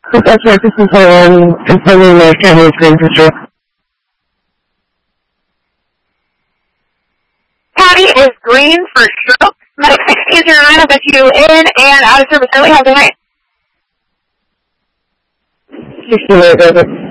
That's right, this is confirming my family's green picture. Patty is green for stroke. Medic 1609 will get you in and out of service early. Have a good night. 1608,